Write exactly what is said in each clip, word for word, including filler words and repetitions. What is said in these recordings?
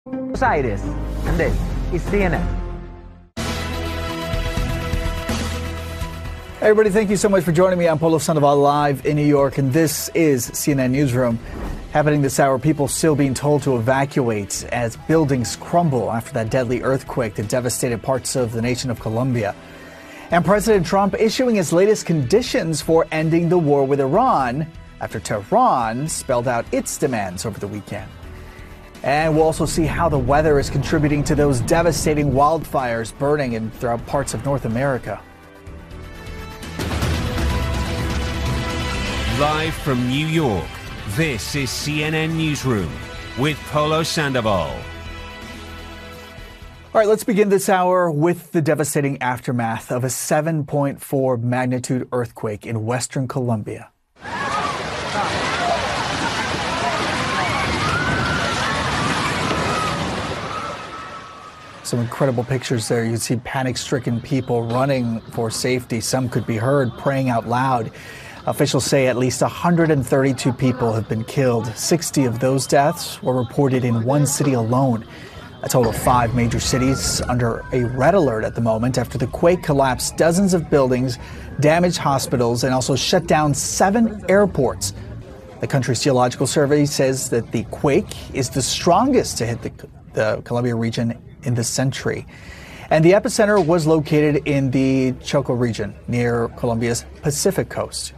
Buenos Aires, and this is C N N. Hey everybody, thank you so much for joining me. I'm Polo Sandoval live in New York, and this is C N N Newsroom. Happening this hour, people still being told to evacuate as buildings crumble after that deadly earthquake that devastated parts of the nation of Colombia. And President Trump issuing his latest conditions for ending the war with Iran after Tehran spelled out its demands over the weekend. And we'll also see how the weather is contributing to those devastating wildfires burning in throughout parts of North America. Live from New York, this is C N N Newsroom with Polo Sandoval. All right, let's begin this hour with the devastating aftermath of a seven point four magnitude earthquake in western Colombia. Some incredible pictures there. You see panic-stricken people running for safety. Some could be heard praying out loud. Officials say at least one hundred thirty-two people have been killed. sixty of those deaths were reported in one city alone. A total of five major cities under a red alert at the moment after the quake collapsed dozens of buildings, damaged hospitals, and also shut down seven airports. The country's geological survey says that the quake is the strongest to hit the, the Colombia region in the century. And the epicenter was located in the Choco region near Colombia's Pacific coast.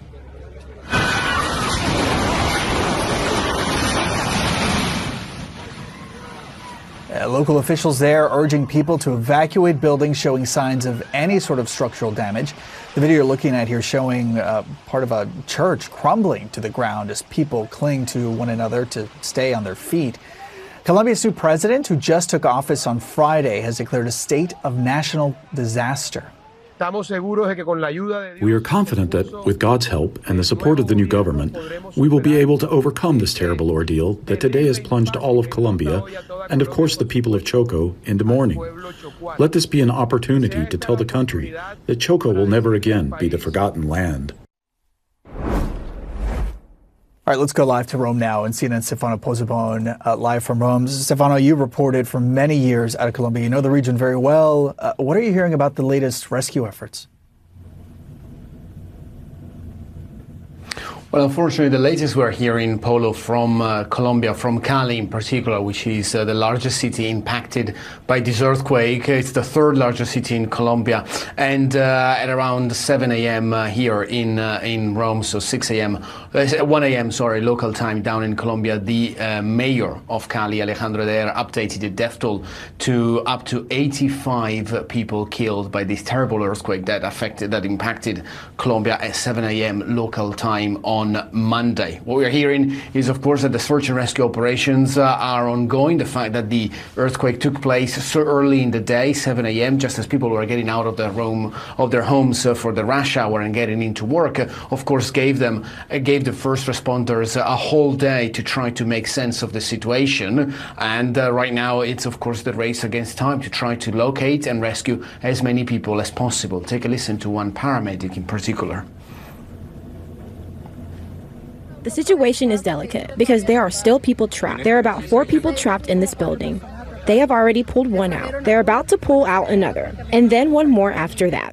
Uh, local officials there urging people to evacuate buildings showing signs of any sort of structural damage. The video you're looking at here showing uh, part of a church crumbling to the ground as people cling to one another to stay on their feet. Colombia's new president, who just took office on Friday, has declared a state of national disaster. We are confident that, with God's help and the support of the new government, we will be able to overcome this terrible ordeal that today has plunged all of Colombia, and of course the people of Choco, into mourning. Let this be an opportunity to tell the country that Choco will never again be the forgotten land. All right, let's go live to Rome now and C N N's Stefano Pozzebon uh, live from Rome. Stefano, you reported for many years out of Colombia. You know the region very well. Uh, what are you hearing about the latest rescue efforts? Well, unfortunately, the latest we're hearing, Polo, from uh, Colombia, from Cali in particular, which is uh, the largest city impacted by this earthquake. It's the third largest city in Colombia. And uh, at around seven a.m. Uh, here in uh, in Rome, so six a.m., uh, one a.m., sorry, local time down in Colombia, the uh, mayor of Cali, Alejandro Herrera, updated the death toll to up to eighty-five people killed by this terrible earthquake that affected, that impacted Colombia at seven a.m. local time on on Monday. What we're hearing is, of course, that the search and rescue operations uh, are ongoing. The fact that the earthquake took place so early in the day, seven a.m., just as people were getting out of their home, of their homes uh, for the rush hour and getting into work, uh, of course, gave them, uh, gave the first responders uh, a whole day to try to make sense of the situation. And uh, right now, it's, of course, the race against time to try to locate and rescue as many people as possible. Take a listen to one paramedic in particular. The situation is delicate because there are still people trapped. There are about four people trapped in this building. They have already pulled one out. They're about to pull out another, and then one more after that.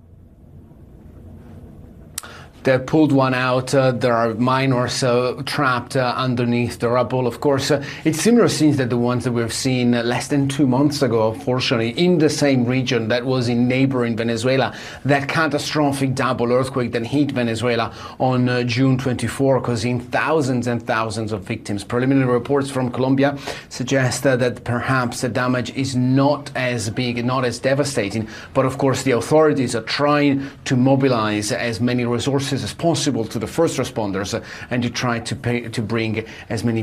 They pulled one out. Uh, there are minors uh, trapped uh, underneath the rubble. Of course, uh, it's similar scenes that the ones that we've seen uh, less than two months ago, unfortunately, in the same region that was in neighboring Venezuela. That catastrophic double earthquake that hit Venezuela on uh, June twenty-fourth, causing thousands and thousands of victims. Preliminary reports from Colombia suggest uh, that perhaps the damage is not as big, not as devastating. But of course, the authorities are trying to mobilize as many resources as possible to the first responders uh, and to try to pay, to bring as many